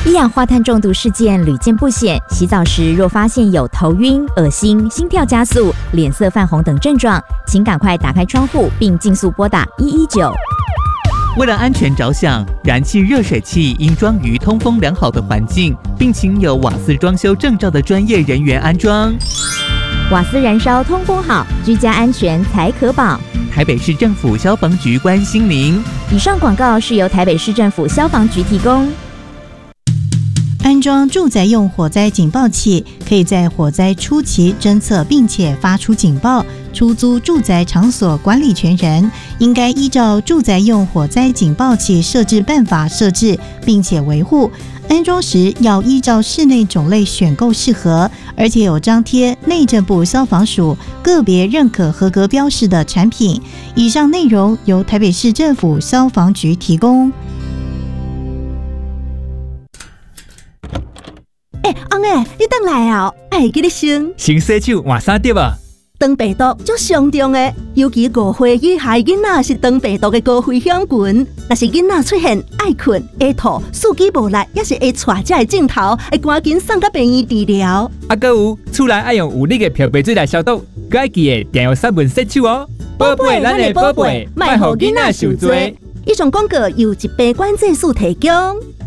一氧化碳中毒事件屡见不鲜，洗澡时若发现有头晕、恶心、心跳加速、脸色泛红等症状，请赶快打开窗户并尽速拨打119。 为了安全着想，燃气热水器应装于通风良好的环境，并请有瓦斯装修证照的专业人员安装。 瓦斯燃烧通风好，居家安全才可保。 台北市政府消防局关心您。 以上广告是由台北市政府消防局提供。 安装住宅用火灾警报器，可以在火灾初期侦测并且发出警报。出租住宅场所管理权人应该依照住宅用火灾警报器设置办法设置，并且维护。安装时要依照室内种类选购适合，而且有张贴内政部消防署个别认可合格标示的产品。以上内容由台北市政府消防局提供。 翁诶，你回来啊！会记得先洗手换衫对吧？ 肠病毒足严重的，尤其5岁以下囡仔是肠病毒的高危险群。若是囡仔出现爱困、会吐、四肢无力，也是会带这个镜头，会赶紧送到病院治疗。 还有，厝内爱用有力的漂白水来消毒，该记得定要3分洗手哦。宝贝，咱的宝贝，莫让囡仔受罪。 以上广告由疾病管制署提供。